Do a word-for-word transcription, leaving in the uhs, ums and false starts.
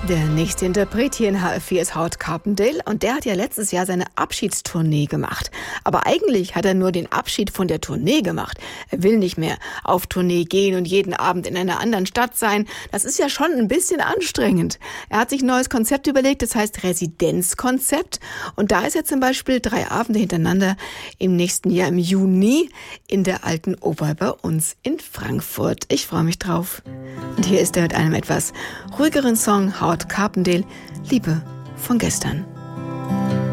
Der nächste Interpret hier in H F vier ist Howard Carpendale und der hat ja letztes Jahr seine Abschiedstournee gemacht. Aber eigentlich hat er nur den Abschied von der Tournee gemacht. Er will nicht mehr auf Tournee gehen und jeden Abend in einer anderen Stadt sein. Das ist ja schon ein bisschen anstrengend. Er hat sich ein neues Konzept überlegt, das heißt Residenzkonzept. Und da ist er zum Beispiel drei Abende hintereinander im nächsten Jahr im Juni in der Alten Oper bei uns in Frankfurt. Ich freue mich drauf. Und hier ist er mit einem etwas ruhigeren Song, Howard Carpendale, Liebe von gestern.